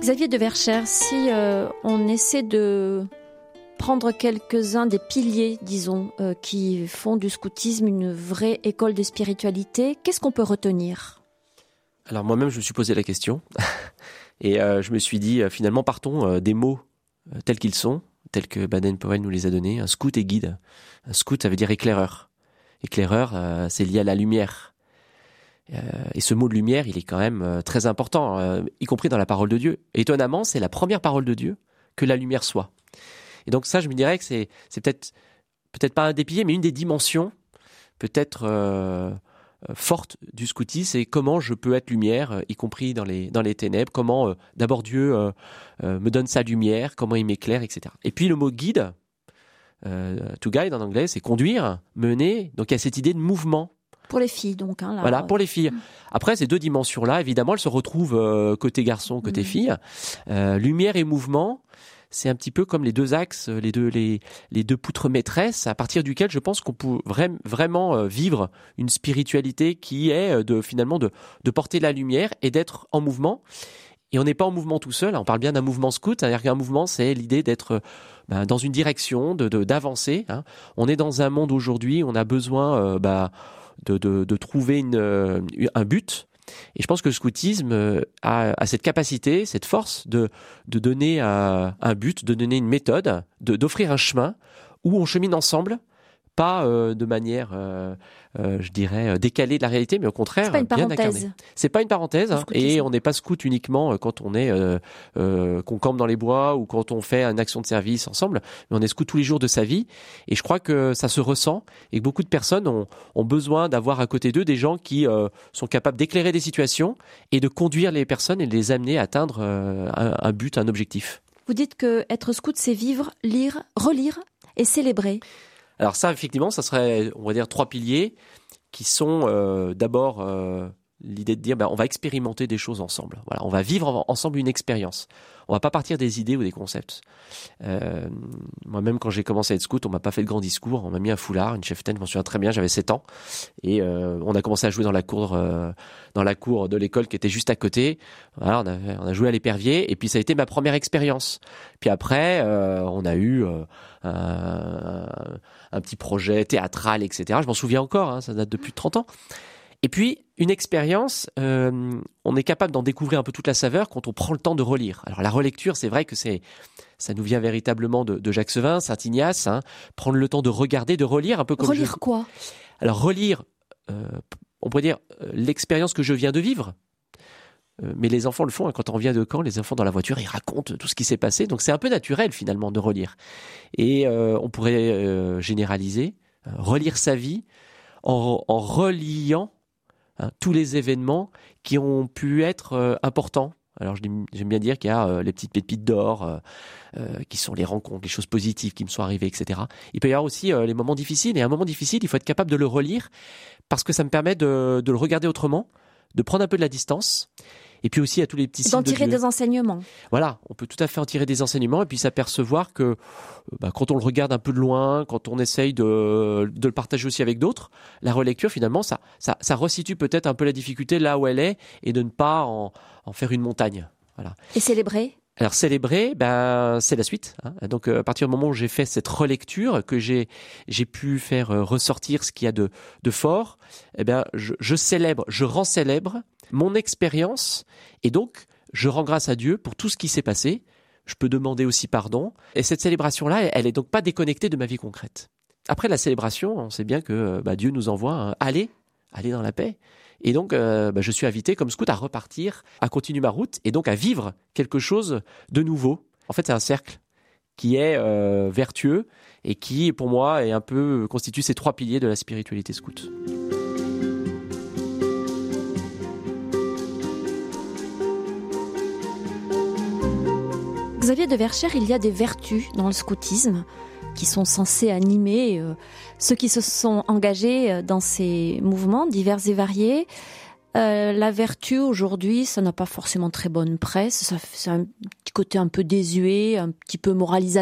Xavier de Verschère, si on essaie de prendre quelques-uns des piliers, disons, qui font du scoutisme une vraie école de spiritualité, qu'est-ce qu'on peut retenir ? Alors moi-même, je me suis posé la question et je me suis dit, finalement, partons des mots tels qu'ils sont, tels que Baden-Powell nous les a donnés. Un scout et guide. Un scout, ça veut dire éclaireur. Éclaireur, c'est lié à la lumière. Et ce mot de lumière, il est quand même très important, y compris dans la parole de Dieu. Et étonnamment, c'est la première parole de Dieu que la lumière soit. Et donc ça, je me dirais que c'est peut-être pas un des piliers, mais une des dimensions peut-être forte du scoutisme, c'est comment je peux être lumière, y compris dans les ténèbres, comment d'abord Dieu me donne sa lumière, comment il m'éclaire, etc. Et puis le mot guide, to guide en anglais, c'est conduire, mener, donc il y a cette idée de mouvement. Pour les filles, donc. Là, voilà, pour les filles. Après, ces deux dimensions-là, évidemment, elles se retrouvent côté garçon, côté fille. Lumière et mouvement, c'est un petit peu comme les deux axes, les deux poutres maîtresses, à partir duquel je pense qu'on peut vraiment vivre une spiritualité qui est finalement de porter la lumière et d'être en mouvement. Et on n'est pas en mouvement tout seul, on parle bien d'un mouvement scout, c'est-à-dire qu'un mouvement, c'est l'idée d'être dans une direction, d'avancer. On est dans un monde aujourd'hui où on a besoin de trouver un but. Et je pense que le scoutisme a cette capacité, cette force de donner un but, de donner une méthode, d'offrir un chemin où on chemine ensemble, pas de manière, je dirais, décalée de la réalité, mais au contraire, bien incarnée. C'est pas une parenthèse, et on n'est pas scout uniquement quand on est qu'on campe dans les bois ou quand on fait une action de service ensemble, mais on est scout tous les jours de sa vie. Et je crois que ça se ressent et que beaucoup de personnes ont besoin d'avoir à côté d'eux des gens qui sont capables d'éclairer des situations et de conduire les personnes et de les amener à atteindre un but, un objectif. Vous dites que être scout, c'est vivre, lire, relire et célébrer. Alors ça, effectivement, ça serait, on va dire, 3 piliers qui sont d'abord l'idée de dire, on va expérimenter des choses ensemble. Voilà, on va vivre ensemble une expérience. On va pas partir des idées ou des concepts. Moi-même, quand j'ai commencé à être scout, on m'a pas fait de grands discours. On m'a mis un foulard, une cheftaine, je m'en souviens très bien, j'avais 7 ans. Et on a commencé à jouer dans la cour de l'école qui était juste à côté. Voilà, on a joué à l'épervier. Et puis ça a été ma première expérience. Puis après, on a eu un petit projet théâtral, etc. Je m'en souviens encore, ça date de plus de 30 ans. Et puis, une expérience, on est capable d'en découvrir un peu toute la saveur quand on prend le temps de relire. Alors la relecture, c'est vrai que ça nous vient véritablement de Jacques Sevin, Saint-Ignace, prendre le temps de regarder, de relire un peu comme relire quoi ? Alors relire, on pourrait dire l'expérience que je viens de vivre. Mais les enfants le font, quand on revient de camp, les enfants dans la voiture, ils racontent tout ce qui s'est passé. Donc c'est un peu naturel finalement de relire. Et on pourrait généraliser, relire sa vie en reliant tous les événements qui ont pu être importants. Alors j'aime bien dire qu'il y a les petites pépites d'or, qui sont les rencontres, les choses positives qui me sont arrivées, etc. Il peut y avoir aussi les moments difficiles. Et un moment difficile, il faut être capable de le relire parce que ça me permet de le regarder autrement, de prendre un peu de la distance. Et puis aussi à tous les petits signes de Dieu. D'en tirer des enseignements. Voilà, on peut tout à fait en tirer des enseignements et puis s'apercevoir que quand on le regarde un peu de loin, quand on essaye de le partager aussi avec d'autres, la relecture finalement, ça resitue peut-être un peu la difficulté là où elle est et de ne pas en faire une montagne. Voilà. Et célébrer ? Alors célébrer, c'est la suite. Donc à partir du moment où j'ai fait cette relecture, que j'ai pu faire ressortir ce qu'il y a de fort, je célèbre, je rends célèbre mon expérience et donc je rends grâce à Dieu pour tout ce qui s'est passé. Je peux demander aussi pardon. Et cette célébration-là, elle est donc pas déconnectée de ma vie concrète. Après la célébration, on sait bien que Dieu nous envoie aller dans la paix. Et donc, je suis invité comme scout à repartir, à continuer ma route et donc à vivre quelque chose de nouveau. En fait, c'est un cercle qui est vertueux et qui, pour moi, constitue ces 3 piliers de la spiritualité scout. Xavier de Verschère, il y a des vertus dans le scoutisme qui sont censées animer ceux qui se sont engagés dans ces mouvements divers et variés. La vertu, aujourd'hui, ça n'a pas forcément très bonne presse. C'est un petit côté un peu désuet, un petit peu moralisateur.